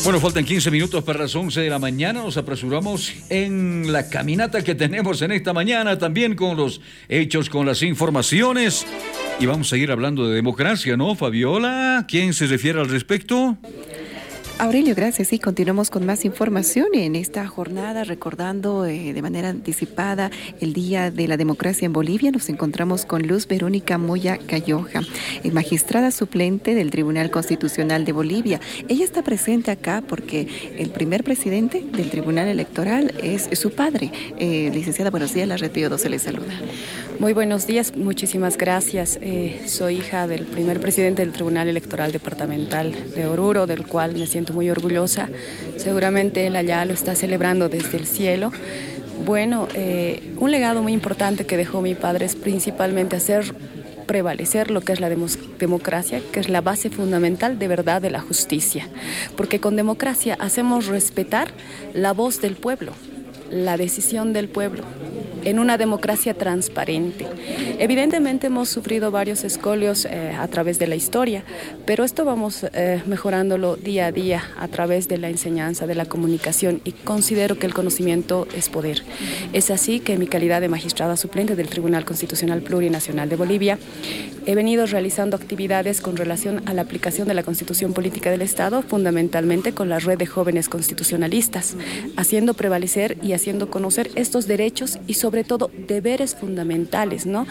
Bueno, faltan 15 minutos para las 11 de la mañana. Nos apresuramos en la caminata que tenemos en esta mañana, también con los hechos, con las informaciones. Y vamos a seguir hablando de democracia, ¿no, Fabiola? ¿Quién se refiere al respecto? Aurelio, gracias. Sí, continuamos con más información en esta jornada, recordando de manera anticipada el Día de la Democracia en Bolivia. Nos encontramos con Luz Verónica Moya Calloja, magistrada suplente del Tribunal Constitucional de Bolivia. Ella está presente acá porque el primer presidente del Tribunal Electoral es su padre. Licenciada, buenos días, la Red Pío 12 le saluda. Muy buenos días, muchísimas gracias. Soy hija del primer presidente del Tribunal Electoral Departamental de Oruro, del cual me siento muy orgullosa. Seguramente él allá lo está celebrando desde el cielo. Bueno, un legado muy importante que dejó mi padre es principalmente hacer prevalecer lo que es la democracia, que es la base fundamental de verdad de la justicia. Porque con democracia hacemos respetar la voz del pueblo, la decisión del pueblo, en una democracia transparente. Evidentemente hemos sufrido varios escolios a través de la historia, pero esto vamos mejorándolo día a día a través de la enseñanza, de la comunicación, y considero que el conocimiento es poder. Es así que en mi calidad de magistrada suplente del Tribunal Constitucional Plurinacional de Bolivia, he venido realizando actividades con relación a la aplicación de la Constitución Política del Estado, fundamentalmente con la red de jóvenes constitucionalistas, haciendo prevalecer y haciendo conocer estos derechos y sobre todo deberes fundamentales, ¿no?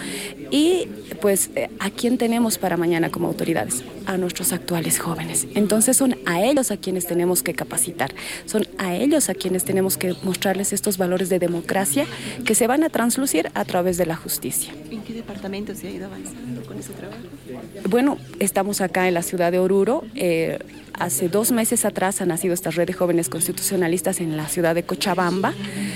Y pues ¿a quién tenemos para mañana como autoridades? A nuestros actuales jóvenes. Entonces son a ellos a quienes tenemos que capacitar, son a ellos a quienes tenemos que mostrarles estos valores de democracia que se van a translucir a través de la justicia. ¿En qué departamento se ha ido avanzando con ese trabajo? Bueno, estamos acá en la ciudad de Oruro. Hace 2 meses atrás ha nacido esta red de jóvenes constitucionalistas en la ciudad de Cochabamba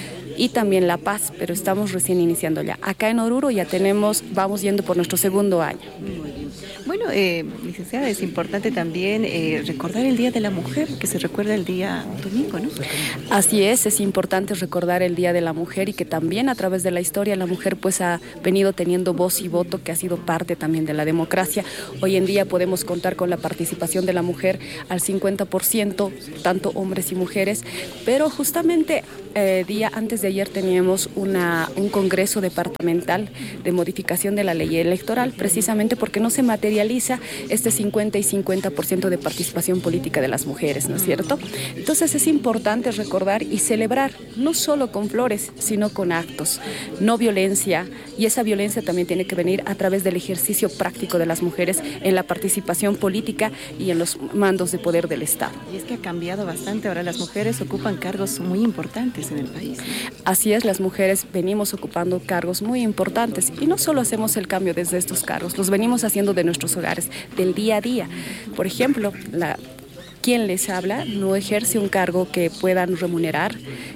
y también La Paz, pero estamos recién iniciando ya. Acá en Oruro ya vamos yendo por nuestro 2.º año. Muy bien. Bueno, licenciada, es importante también recordar el Día de la Mujer, que se recuerda el día domingo, ¿no? Así es importante recordar el Día de la Mujer y que también a través de la historia la mujer pues ha venido teniendo voz y voto, que ha sido parte también de la democracia. Hoy en día podemos contar con la participación de la mujer al 50%, tanto hombres y mujeres, pero justamente día antes de ayer teníamos un congreso departamental de modificación de la ley electoral, precisamente porque no se materializa este 50 y 50% de participación política de las mujeres, ¿no es cierto? Entonces es importante recordar y celebrar, no solo con flores, sino con actos, no violencia, y esa violencia también tiene que venir a través del ejercicio práctico de las mujeres en la participación política y en los mandos de poder del Estado. Y es que ha cambiado bastante, ahora las mujeres ocupan cargos muy importantes en el país. Así es, las mujeres venimos ocupando cargos muy importantes y no solo hacemos el cambio desde estos cargos, los venimos haciendo de nuestros hogares, del día a día. Por ejemplo, quien les habla no ejerce un cargo que puedan remunerar,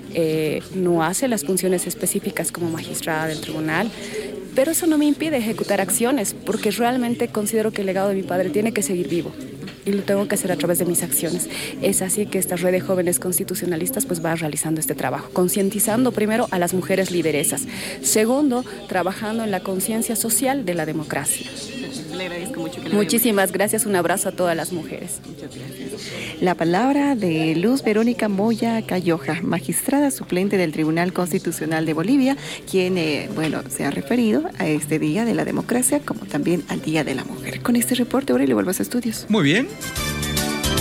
no hace las funciones específicas como magistrada del tribunal, pero eso no me impide ejecutar acciones porque realmente considero que el legado de mi padre tiene que seguir vivo. Y lo tengo que hacer a través de mis acciones. Es así que esta red de jóvenes constitucionalistas pues va realizando este trabajo, concientizando primero a las mujeres lideresas, segundo, trabajando en la conciencia social de la democracia. Le agradezco mucho que Muchísimas gracias, un abrazo a todas las mujeres. Muchas gracias. La palabra de Luz Verónica Moya Calloja, magistrada suplente del Tribunal Constitucional de Bolivia, quien se ha referido a este Día de la Democracia como también al Día de la Mujer. Con este reporte, Aurelio, vuelvo a estudios. Muy bien.